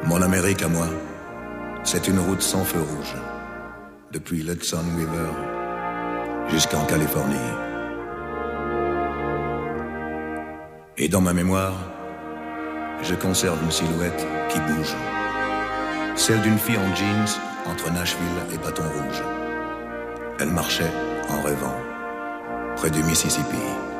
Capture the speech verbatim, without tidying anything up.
Mon Amérique à moi, c'est une route sans feu rouge, depuis l'Hudson River jusqu'en Californie. Et dans ma mémoire, je conserve une silhouette qui bouge, celle d'une fille en jeans entre Nashville et Baton Rouge. Elle marchait en rêvant, près du Mississippi.